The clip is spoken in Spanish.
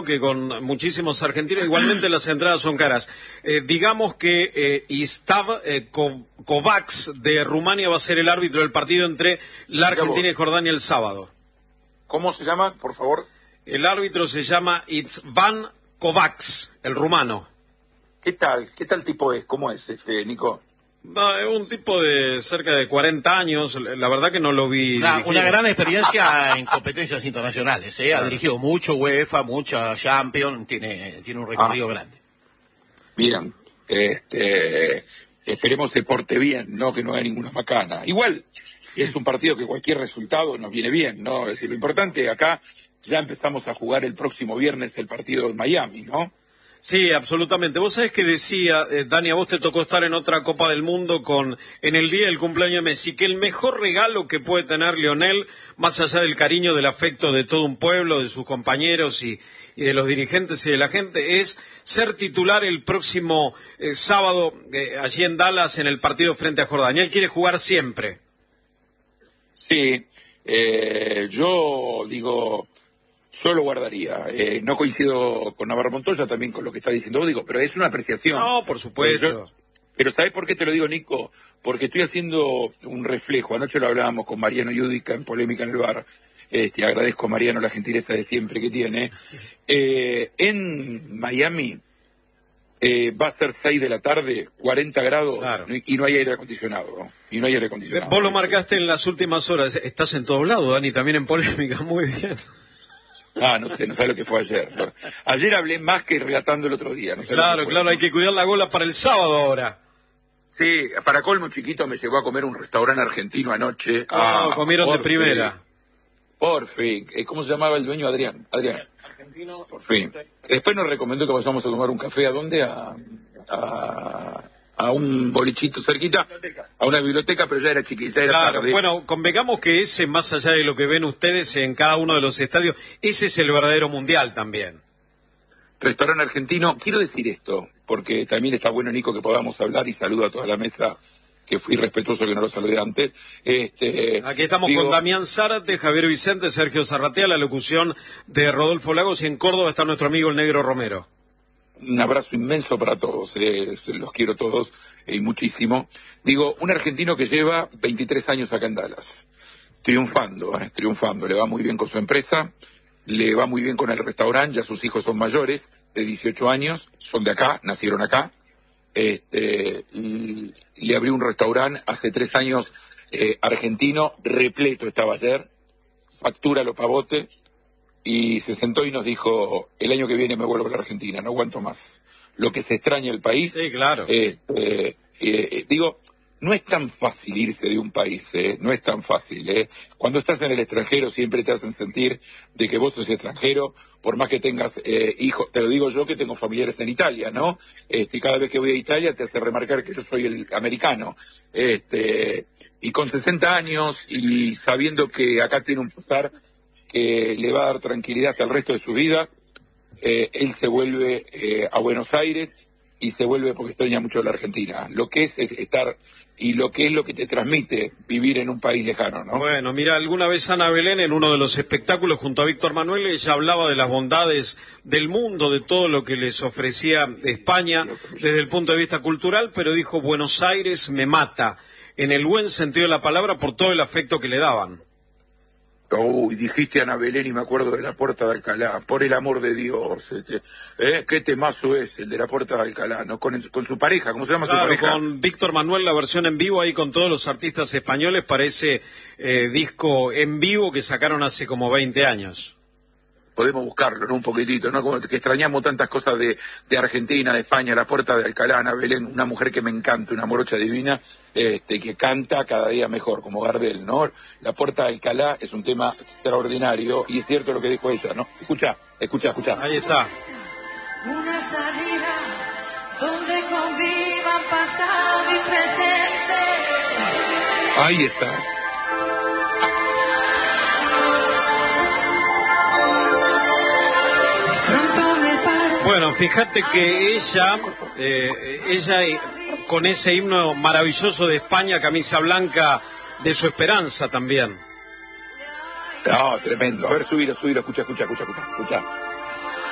que con muchísimos argentinos, igualmente las entradas son caras. Digamos que Istav Kovacs de Rumania va a ser el árbitro del partido entre la Argentina y Jordania el sábado. ¿Cómo se llama, por favor? El árbitro se llama Itzvan Kovacs, el rumano. ¿Qué tal tipo es? ¿Cómo es, Nico? No, es un tipo de cerca de 40 años, la verdad que no lo vi. Una gran experiencia en competencias internacionales, Ha dirigido mucho UEFA, mucha Champions, tiene un recorrido grande. Bien, esperemos se porte bien, no que no haya ninguna macana. Igual, es un partido que cualquier resultado nos viene bien, ¿no? Es decir, lo importante acá, ya empezamos a jugar el próximo viernes el partido en Miami, ¿no? Sí, absolutamente. Vos sabés que decía, Dani, a vos te tocó estar en otra Copa del Mundo en el día del cumpleaños de Messi, que el mejor regalo que puede tener Lionel, más allá del cariño, del afecto de todo un pueblo, de sus compañeros y de los dirigentes y de la gente, es ser titular el próximo sábado allí en Dallas en el partido frente a Jordania. Él quiere jugar siempre. Sí, yo lo guardaría. No coincido con Navarro Montoya, también con lo que está diciendo, pero es una apreciación. No, por supuesto. Pero ¿sabés por qué te lo digo, Nico? Porque estoy haciendo un reflejo. Anoche lo hablábamos con Mariano Yudica en Polémica en el Bar. Agradezco a Mariano la gentileza de siempre que tiene. En Miami va a ser 6 de la tarde, 40 grados, claro. Y no hay aire acondicionado, ¿no? Y no hay aire acondicionado. Vos lo marcaste en las últimas horas. Estás en todos lados, Dani, también en Polémica. Muy bien. No sé, no sabes lo que fue ayer. ¿No? Ayer hablé más que relatando el otro día. No sé claro, hay que cuidar la gola para el sábado ahora. Sí, para colmo chiquito me llevó a comer un restaurante argentino anoche. Comieron de primera. Por fin. ¿Cómo se llamaba el dueño? Adrián. Argentino. Por fin. Después nos recomendó que vayamos a tomar un café. ¿A dónde? A un bolichito cerquita, a una biblioteca, pero ya era chiquita, era tarde. Bueno, convengamos que ese, más allá de lo que ven ustedes en cada uno de los estadios, ese es el verdadero mundial también. Restaurante argentino, quiero decir esto, porque también está bueno, Nico, que podamos hablar, y saludo a toda la mesa, que fui respetuoso que no lo saludé antes. Aquí estamos con Damián Zárate, Javier Vicente, Sergio Zarratea, la locución de Rodolfo Lagos, y en Córdoba está nuestro amigo el Negro Romero. Un abrazo inmenso para todos, los quiero todos y muchísimo. Un argentino que lleva 23 años acá en Dallas, triunfando, le va muy bien con su empresa, le va muy bien con el restaurante, ya sus hijos son mayores, de 18 años, son de acá, nacieron acá, y le abrió un restaurante hace 3 años, argentino, repleto estaba ayer, factura los pavotes, y se sentó y nos dijo, el año que viene me vuelvo a la Argentina, no aguanto más. Lo que se extraña el país. Sí, claro. No es tan fácil irse de un país, no es tan fácil. Cuando estás en el extranjero siempre te hacen sentir de que vos sos extranjero, por más que tengas hijos. Te lo digo yo que tengo familiares en Italia, ¿no? Y cada vez que voy a Italia te hace remarcar que yo soy el americano. Y con 60 años y sabiendo que acá tiene un pasar que le va a dar tranquilidad hasta el resto de su vida, él se vuelve a Buenos Aires y se vuelve porque extraña mucho la Argentina. Lo que es estar y lo que es lo que te transmite vivir en un país lejano, ¿no? Bueno, mira, alguna vez Ana Belén en uno de los espectáculos junto a Víctor Manuel, ella hablaba de las bondades del mundo, de todo lo que les ofrecía España desde el punto de vista cultural, pero dijo, Buenos Aires me mata, en el buen sentido de la palabra, por todo el afecto que le daban. Uy, dijiste Ana Belén y me acuerdo de La Puerta de Alcalá, por el amor de Dios, qué temazo es el de La Puerta de Alcalá, ¿no? Con su pareja, ¿cómo se llama su pareja? Con Víctor Manuel, la versión en vivo ahí con todos los artistas españoles, para ese disco en vivo que sacaron hace como 20 años. Podemos buscarlo, ¿no? Un poquitito, ¿no? Como que extrañamos tantas cosas de Argentina, de España, La Puerta de Alcalá, Ana Belén, una mujer que me encanta, una morocha divina, que canta cada día mejor, como Gardel, ¿no? La Puerta de Alcalá es un tema extraordinario, y es cierto lo que dijo ella, ¿no? Escucha. Ahí está. Una salida donde convivan pasado y presente. Ahí está. Bueno, fíjate que ella con ese himno maravilloso de España, camisa blanca de su esperanza también. No, tremendo. A ver, subilo, escucha.